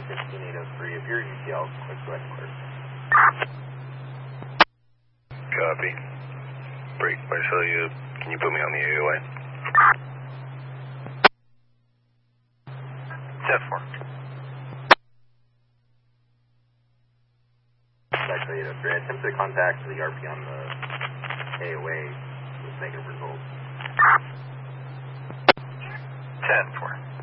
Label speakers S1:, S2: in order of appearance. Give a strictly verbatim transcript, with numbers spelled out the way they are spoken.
S1: fifteen eight oh three. If you're U T L, quick go ahead and clear.
S2: Copy. Break, Marcelia, can you put me on the A O A?
S1: ten four. Actually, eight oh three. I attempted to contact the R P on the A O A with negative results.
S2: ten four.